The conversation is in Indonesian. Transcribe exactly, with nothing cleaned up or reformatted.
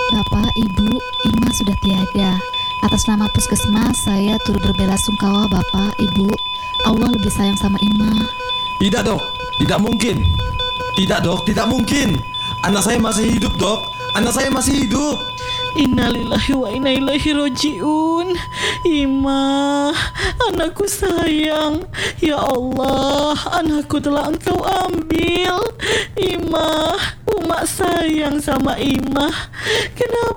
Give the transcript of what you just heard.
Bapak, Ibu, Ima sudah tiada. Atas nama Puskesmas, saya turut berbelasungkawa Bapak, Ibu. Allah lebih sayang sama Ima. Tidak dok, tidak mungkin. Tidak dok, tidak mungkin. Anak saya masih hidup dok. Anak saya masih hidup. Innalillahi wa inna ilaihi roji'un. Ima, anakku sayang. Ya Allah, anakku telah Engkau ambil. Ima, Umak sayang sama Ima. Kenapa